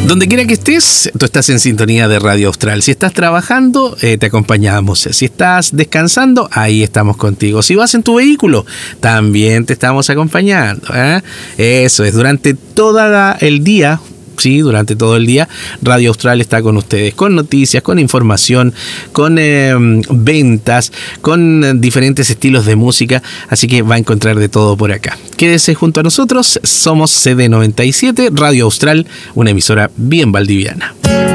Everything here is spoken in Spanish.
Donde quiera que estés, tú estás en sintonía de Radio Austral. Si estás trabajando, te acompañamos. Si estás descansando, ahí estamos contigo. Si vas en tu vehículo, también te estamos acompañando. Eso es, durante todo el día. Sí, durante todo el día Radio Austral está con ustedes, con noticias, con información, con ventas, con diferentes estilos de música, así que va a encontrar de todo por acá. Quédese junto a nosotros, somos CD97, Radio Austral, una emisora bien valdiviana.